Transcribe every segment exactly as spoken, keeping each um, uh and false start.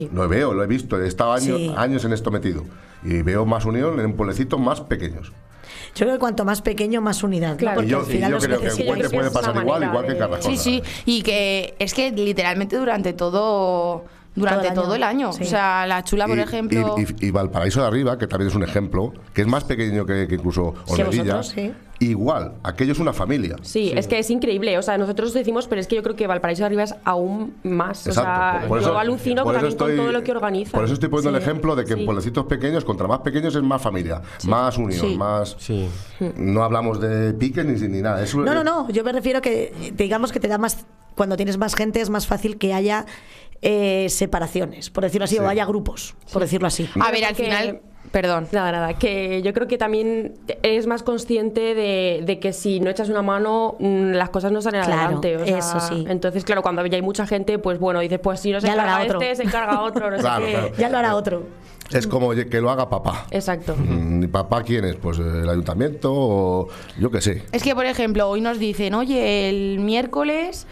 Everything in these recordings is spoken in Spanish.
Lo veo, lo he visto, he estado años, Sí. años en esto metido. Y veo más unión en pueblecitos más pequeños. Yo creo que cuanto más pequeño, más unidad. ¿no? Claro. Porque Y yo, al y final yo los creo que que- en yo creo Huete que puede es una pasar igual, manera igual que en de- Carrascosa. Sí, sí, y que es que literalmente durante todo durante Todo todo el el año, año. sí. O sea, la Chula, por Y- ejemplo. Y, y- y Valparaíso de Arriba, que también es un ejemplo, que es más pequeño que, que incluso Sí, Olmedilla, vosotros, sí. igual, aquello es una familia. Sí, es que es increíble. O sea, nosotros decimos, pero es que yo creo que Valparaíso de Arriba es aún más. O sea, Exacto. Por yo eso- alucino por eso también con estoy- todo lo que organiza. Por eso estoy poniendo Sí. el ejemplo de que Sí. en pueblecitos pequeños, contra más pequeños es más familia, más unión, Sí. más... Sí. No hablamos de pique ni, ni nada. Eso, No, no, no. Yo me refiero que, digamos que te da más. Cuando tienes más gente, es más fácil que haya eh, separaciones, por decirlo así, Sí. o haya grupos, por decirlo así. A ver, al porque- final. Perdón. Nada, nada, que yo creo que también eres más consciente de, de que si no echas una mano, mm, las cosas no salen Claro, adelante. O sea, eso sí. Entonces, claro, cuando ya hay mucha gente, pues bueno, dices, pues si no se Ya lo hará encarga otro. este, se encarga otro, no Claro, sé qué. claro. Ya lo hará otro. Es como oye, que lo haga papá. Exacto. Mm, ¿Y papá quién es? Pues el ayuntamiento o yo qué sé. Es que, por ejemplo, hoy nos dicen, oye, el miércoles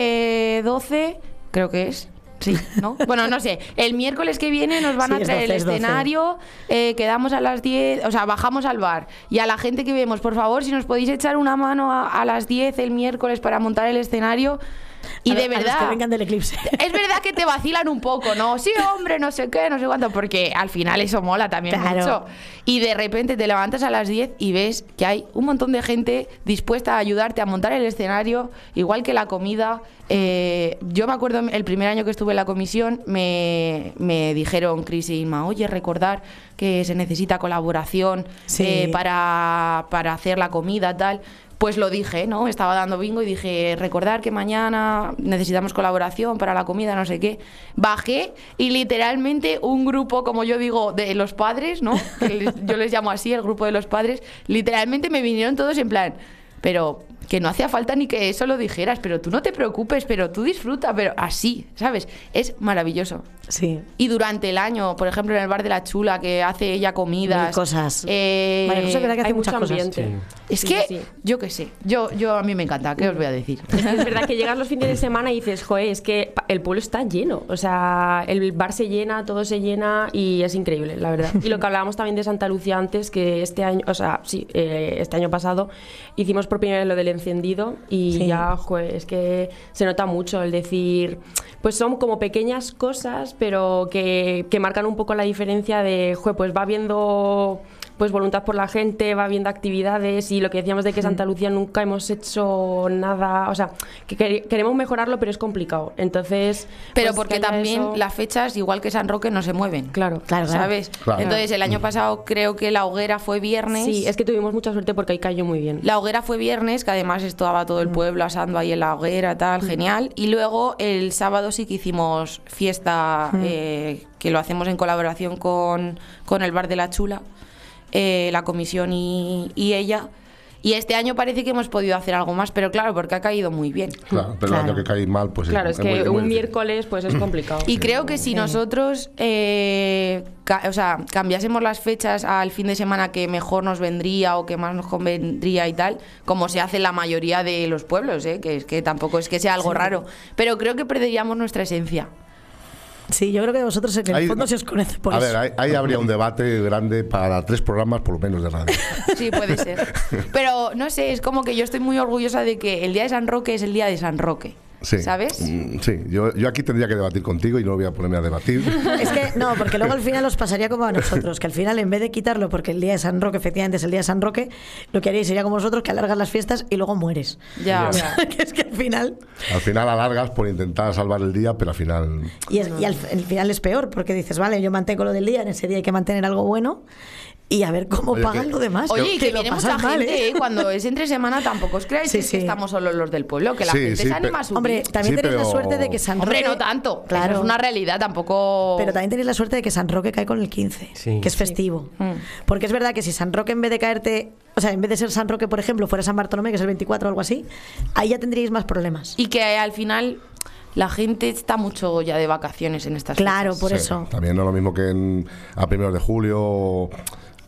eh, doce, creo que es. Sí, ¿no? Bueno, no sé. El miércoles que viene nos van Sí, a es traer doce, el es doce. escenario, eh, quedamos a las diez, o sea, bajamos al bar. Y a la gente que vemos, por favor, si nos podéis echar una mano a, a las diez el miércoles para montar el escenario. Y A de lo- a los verdad. que vengan del eclipse. Es verdad que te vacilan un poco, ¿no? Sí, hombre, no sé qué, no sé cuánto, porque al final eso mola también Claro. mucho. Y de repente te levantas a las diez y ves que hay un montón de gente dispuesta a ayudarte a montar el escenario, igual que la comida. Eh, yo me acuerdo el primer año que estuve en la comisión, me, me dijeron Cris y Inma, oye, recordar que se necesita colaboración Sí. eh, para, para hacer la comida, tal. Pues lo dije, ¿no? Estaba dando bingo y dije, recordar que mañana necesitamos colaboración para la comida, no sé qué. Bajé y literalmente un grupo, como yo digo, de los padres, ¿no? Que les- yo les llamo así, el grupo de los padres, literalmente me vinieron todos en plan, pero que no hacía falta ni que eso lo dijeras, pero tú no te preocupes, pero tú disfruta, pero así, ¿sabes? Es maravilloso. Sí. Y durante el año, por ejemplo, en el bar de la Chula, que hace ella comidas. Mil cosas. eh, María José, ¿verdad que hace Hay muchas mucho cosas? ambiente. es Sí, que, sí. yo qué sé, yo, yo a mí me encanta, ¿qué os voy a decir? Es que es verdad que llegas los fines de semana y dices, joder, es que pa- el pueblo está lleno. O sea, el bar se llena, todo se llena y es increíble, la verdad. Y lo que hablábamos también de Santa Lucía antes, que este año, o sea, sí, eh, este año pasado hicimos por primera vez lo del encendido y Sí. ya, joder, es que se nota mucho el decir, pues son como pequeñas cosas, pero que, que marcan un poco la diferencia de, joder, pues va viendo pues voluntad por la gente, va viendo actividades y lo que decíamos de que Santa Lucía nunca hemos hecho nada, o sea, que quer- queremos mejorarlo pero es complicado, entonces... Pero pues, porque que haya también eso- las fechas, igual que San Roque, no se mueven. Claro, Claro, claro. ¿Sabes? Claro. Entonces, el año pasado creo que la hoguera fue viernes. Sí, es que tuvimos mucha suerte porque ahí cayó muy bien. La hoguera fue viernes, que además estaba todo el pueblo asando ahí en la hoguera, tal, genial. Y luego el sábado sí que hicimos fiesta, eh, que lo hacemos en colaboración con, con el Bar de la Chula, eh, la comisión y, y ella. Y este año parece que hemos podido hacer algo más, pero claro, porque ha caído muy bien. Claro, pero Claro. el año que cae mal, pues Claro, es muy- que muy un difícil. miércoles pues es complicado. Y creo que si nosotros eh, ca- o sea, cambiásemos las fechas al fin de semana que mejor nos vendría o que más nos convendría y tal, como se hace en la mayoría de los pueblos, ¿eh? Que es que tampoco es que sea algo raro, pero creo que perderíamos nuestra esencia. Sí, yo creo que vosotros en el Ahí- fondo se os conoce por a eso. ver, ahí, ahí habría un debate grande para tres programas por lo menos de radio. Sí, puede ser. Pero no sé, es como que yo estoy muy orgullosa de que el día de San Roque es el día de San Roque. Sí. ¿Sabes? Mm, Sí, yo, yo aquí tendría que debatir contigo y no voy a ponerme a debatir. Es que no, porque luego al final os pasaría como a nosotros, que al final en vez de quitarlo, porque el día de San Roque efectivamente es el día de San Roque, lo que haríais sería como nosotros, que alargas las fiestas y luego mueres. Ya. Que es que al final... Al final alargas por intentar salvar el día, pero al final... Y, es- y al, al final es peor, porque dices, vale, yo mantengo lo del día, en ese día hay que mantener algo bueno y a ver cómo Oye, pagan que- lo demás. Oye, y que lo viene pasan mucha mal, gente, ¿eh? ¿eh? Cuando es entre semana tampoco os creáis Sí, que es sí. que estamos solos los del pueblo, que la Sí, gente sí, se anima pe- a subir. Hombre, también Sí, tenéis la pero- suerte de que San Roque... Hombre, no tanto. Claro. Eso es una realidad, tampoco. Pero también tenéis la suerte de que San Roque cae con el quince, Sí. que es festivo. Mm. Porque es verdad que si San Roque en vez de caerte, o sea, en vez de ser San Roque, por ejemplo, fuera San Bartolomé, que es el veinticuatro o algo así, ahí ya tendríais más problemas. Y que al final la gente está mucho ya de vacaciones en estas Claro, fechas. por Sí, eso. También no es lo mismo que en, a primeros de julio.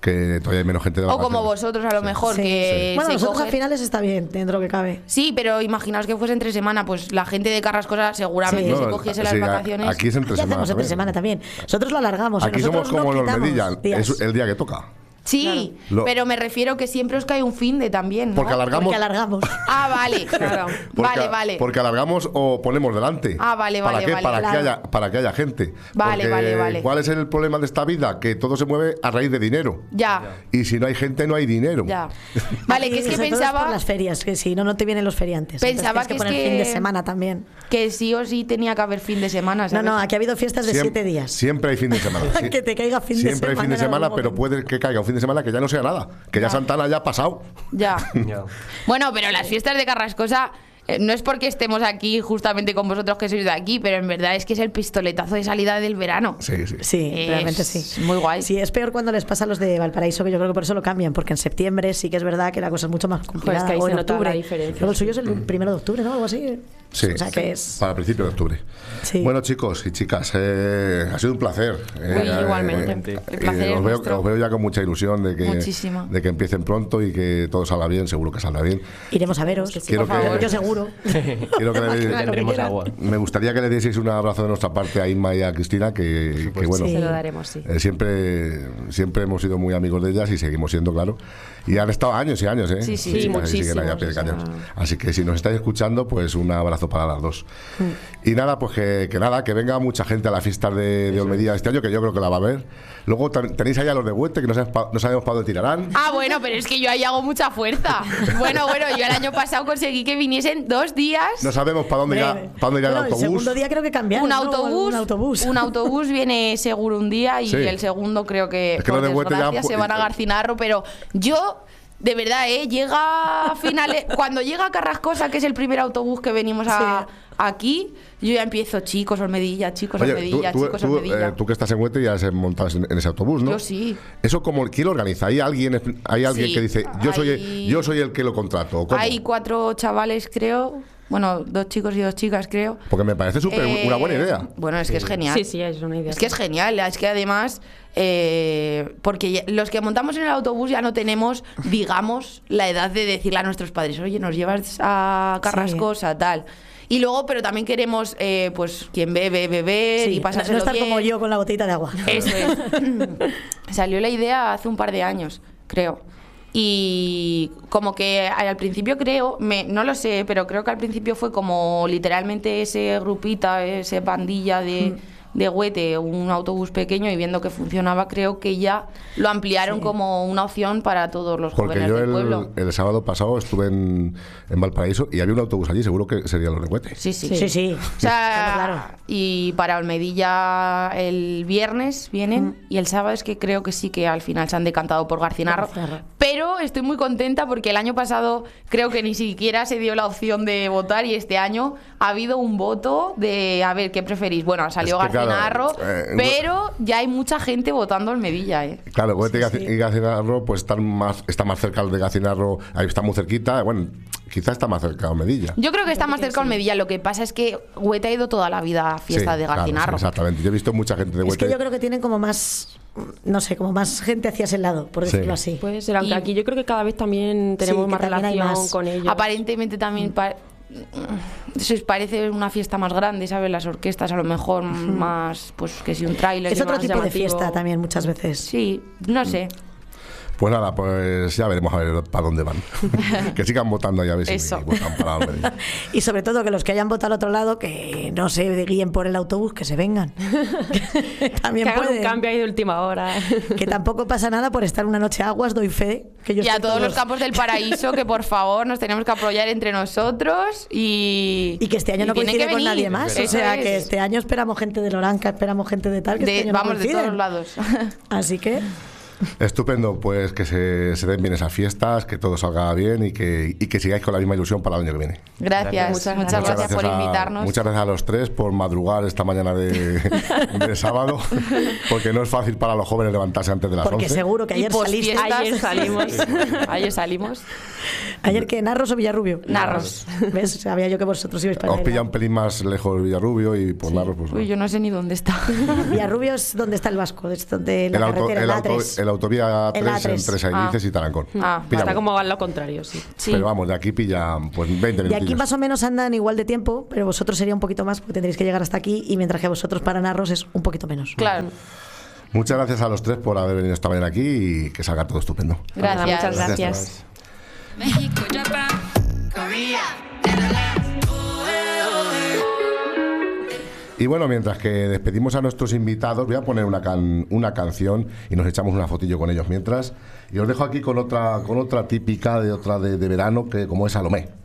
que todavía hay menos gente de O vacaciones. como vosotros, a lo mejor, Sí. que Bueno, se nosotros cogen- al finales está bien, dentro que cabe. Sí, pero imaginaos que fuese entre semana, pues la gente de Carrascosa seguramente Sí. se No, cogiese sí, las a- vacaciones. Aquí es entre Ya semana. hacemos entre también. semana también. Nosotros lo alargamos. ¿eh? Aquí somos Nosotros no como los quitamos Medilla, días. es el día que toca. Sí, Lo- pero me refiero que siempre os cae un fin de también, ¿no? Porque alargamos. Porque alargamos. Ah, vale. Claro. Porque, Vale, vale. Porque alargamos o ponemos delante. Ah, vale, ¿Para vale, qué? vale, Para, claro. que haya, para que haya gente. Vale, Porque vale, vale. ¿cuál es el problema de esta vida? Que todo se mueve a raíz de dinero. Ya, Y si no hay gente, no hay dinero. ya. Vale, que es que Sobre todo pensaba por las ferias, que si no, no te vienen los feriantes. Pensaba Entonces que tienes es poner que- fin de semana también. que sí o sí tenía que haber fin de semana, No, ¿sabes? no, aquí ha habido fiestas de Siempre- siete días. Siempre hay fin de semana. Sí. Que te caiga fin de Siempre hay fin de semana en semana, algún pero momento. puede que caiga un fin de semana que ya no sea nada. Que ya Ya. Santana ya ha pasado. Ya. Ya. Bueno, pero las fiestas de Carrascosa eh, no es porque estemos aquí justamente con vosotros que sois de aquí, pero en verdad es que es el pistoletazo de salida del verano. Sí, sí. Sí, Es realmente sí. muy guay. Sí, es peor cuando les pasa a los de Valparaíso, que yo creo que por eso lo cambian, porque en septiembre sí que es verdad que la cosa es mucho más complicada. que ahí o se en nota octubre. la diferencia. Luego el suyo es el primero de octubre, ¿no? Algo así. Sí. O sea que es. Para el principio de octubre. Sí. Bueno, chicos y chicas, eh, ha sido un placer. Eh, Uy, igualmente. eh, El eh, placer es os, veo, nuestro. os veo ya con mucha ilusión de que, Muchísima. de que empiecen pronto y que todo salga bien, seguro que saldrá bien. Iremos a veros. Quiero por favor. que, Yo seguro. quiero que le deis- Tendremos agua. me gustaría que le dieseis un abrazo de nuestra parte a Inma y a Cristina, que, que bueno, Sí. Se lo daremos, sí. eh, siempre, siempre hemos sido muy amigos de ellas y seguimos siendo, claro. Y han estado años y años, ¿eh? Sí, sí, Y sí, siguen- y siguen ahí a muchísimos, pie de o sea. cañón. Así que si nos estáis escuchando, pues un abrazo para las dos. Mm. Y nada, pues que, que nada, que venga mucha gente a la fiesta de, de Olmedilla este año, que yo creo que la va a ver. Luego ten- tenéis allá los de Huete, que no sabemos, pa- no sabemos para dónde tirarán. Ah, bueno, pero es que yo ahí hago mucha fuerza. Bueno, bueno, yo el año pasado conseguí que viniesen dos días. No sabemos para dónde, irá, Hombre, para dónde irá bueno, el el autobús. segundo día creo que cambiaron. un ¿no? autobús, Un autobús. un autobús viene seguro un día y Sí. el segundo creo que Es que por los de Huete ya, desgracia pues, se van a Garcinarro, pero yo de verdad, ¿eh? Llega a finales cuando llega a Carrascosa, que es el primer autobús que venimos a, aquí, yo ya empiezo, chicos, Olmedilla, chicos, Oye, tú, Olmedilla, tú- chicos, tú, Olmedilla. eh, tú que estás en Huete ya se montas en, en ese autobús, ¿no? Yo sí. Eso como quién lo organiza. Hay alguien, hay alguien Sí, que dice, yo soy, hay- yo soy el que lo contrato. ¿o cómo? Hay cuatro chavales, creo. Bueno, dos chicos y dos chicas, creo. Porque me parece súper Eh, una buena idea. Bueno, es que es genial. Sí, sí, es una idea. Es que es genial, es que además, eh, porque ya- los que montamos en el autobús ya no tenemos, digamos, la edad de decirle a nuestros padres, oye, nos llevas a Carrascosa, tal. Y luego, pero también queremos, eh, pues, quien bebe, beber Sí, y no pasárselo estar bien. como yo con la botellita de agua. Eso es. Salió la idea hace un par de años, creo. Y como que al principio creo, me, no lo sé, pero creo que al principio fue como literalmente ese grupita, ese bandilla de, de Huete, un autobús pequeño, y viendo que funcionaba, creo que ya lo ampliaron como una opción para todos los Porque jóvenes yo del el, pueblo. el sábado pasado estuve en, en Valparaíso y había un autobús allí, seguro que sería los de Huete. Sí, sí. Sí, sí. O sea, Claro, claro. y para Olmedilla el viernes vienen y el sábado es que creo que sí que al final se han decantado por Garcinarro. Garcinarro. Pero estoy muy contenta porque el año pasado creo que ni siquiera se dio la opción de votar y este año ha habido un voto de a ver qué preferís. Bueno, salió Es que, claro, Garcinarro, eh, pero ya hay mucha gente votando Olmedilla, ¿eh? Claro, Huete y Sí, Gaci- sí. y Gacinarro pues están más, está más cerca de Gacinarro, ahí está muy cerquita, bueno, quizás está más cerca de Medilla. Yo creo que está más cerca de Olmedilla. Lo que pasa es que Huete ha ido toda la vida a fiesta Sí, de claro, Garcinarro. sí, exactamente, yo he visto mucha gente de Es Huete. que yo creo que tienen como más, no sé, como más gente hacia ese lado, por Sí. decirlo así. Puede ser, aunque Y- aquí yo creo que cada vez también tenemos que más también hay relación más. con ellos. Aparentemente también pa- se os parece una fiesta más grande, ¿sabes? Las orquestas a lo mejor más, pues que si un tráiler. Es y otro más tipo de llamativo. fiesta también muchas veces. Sí, no sé. Pues nada, pues ya veremos a ver para dónde van. Que sigan votando y a ver si Eso. votan para Olmedilla. Y sobre todo que los que hayan votado al otro lado, que no se guíen por el autobús, que se vengan. También Que hagan pueden. un cambio ahí de última hora. Que tampoco pasa nada por estar una noche a aguas, doy fe. Que yo Y a estoy todos los campos del paraíso, que por favor nos tenemos que apoyar entre nosotros y. Y que este año y no tienen coincide que con venir. nadie más. O Eso sea, es. que este año esperamos gente de Loranca, esperamos gente de tal, que De- este año no vamos de coinciden. todos lados. Así que, Estupendo, pues que se, se den bien esas fiestas, que todo salga bien y que, y que sigáis con la misma ilusión para el año que viene. Gracias, Muchas muchas gracias. gracias, por a, invitarnos. muchas gracias a los tres por madrugar esta mañana de, de sábado, porque no es fácil para los jóvenes levantarse antes de las porque once. seguro que Y ayer post saliste. fiestas. Ayer salimos. Ayer salimos. Ayer que Narros o Villarrubio. Narros. ¿Ves? Sabía yo que vosotros ibais para Os allá. pilla un pelín más lejos Villarrubio y por Narros, pues Uy, yo no sé ni dónde está. Villarrubio es donde está el Vasco, es donde la el, auto- carretera, el, la auto- A tres. el la autovía En la tres, A tres. entre Saindices Ah. y Tarancón. Ah, Pilla Está mucho. como al lo contrario, sí. Sí. Pero vamos, de aquí pilla pues veinte De minutos. aquí más o menos andan igual de tiempo, pero vosotros sería un poquito más porque tendréis que llegar hasta aquí y mientras que vosotros para Narros es un poquito menos. Claro. Muchas gracias a los tres por haber venido esta mañana aquí y que salga todo estupendo. Nada, Gracias. muchas gracias. Mexico, Japan, Korea, Netherlands. Oh, eh, oh, eh. Y bueno, mientras que despedimos a nuestros invitados, voy a poner una, can- una canción y nos echamos una fotillo con ellos mientras. Y os dejo aquí con otra, con otra típica de otra de, de verano, que como es Salomé.